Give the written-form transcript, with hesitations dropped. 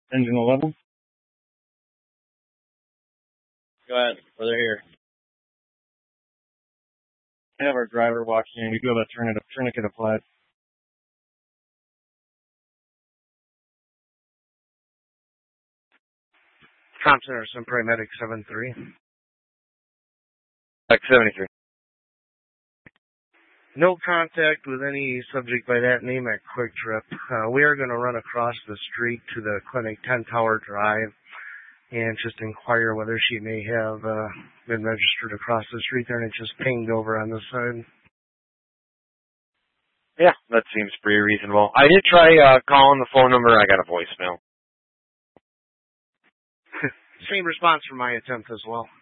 Engine 11. Go ahead. Well, they're here. I have our driver walking in. We do have a tourniquet applied. Thompson or some paramedic 7-3. X-73. No contact with any subject by that name at Quick Trip. We are going to run across the street to the clinic 10 Tower Drive and just inquire whether she may have been registered across the street there and it just pinged over on the side. Yeah, that seems pretty reasonable. I did try calling the phone number. I got a voicemail. Same response from my attempt as well.